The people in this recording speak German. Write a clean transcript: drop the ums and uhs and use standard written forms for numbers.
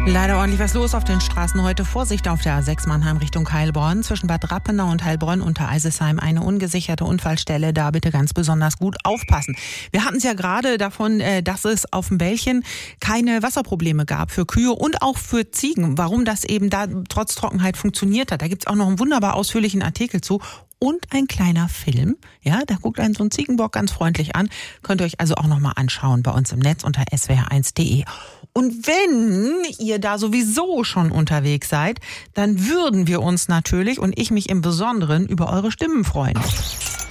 Leider ordentlich was los auf den Straßen heute. Vorsicht auf der A6 Mannheim Richtung Heilbronn. Zwischen Bad Rappenau und Heilbronn unter Eisesheim eine ungesicherte Unfallstelle. Da bitte ganz besonders gut aufpassen. Wir hatten es ja gerade davon, dass es auf dem Bällchen keine Wasserprobleme gab für Kühe und auch für Ziegen. Warum das eben da trotz Trockenheit funktioniert hat. Da gibt's auch noch einen wunderbar ausführlichen Artikel zu. Und ein kleiner Film, ja, da guckt einen so ein Ziegenbock ganz freundlich an. Könnt ihr euch also auch nochmal anschauen bei uns im Netz unter swr1.de. Und wenn ihr da sowieso schon unterwegs seid, dann würden wir uns natürlich und ich mich im Besonderen über eure Stimmen freuen.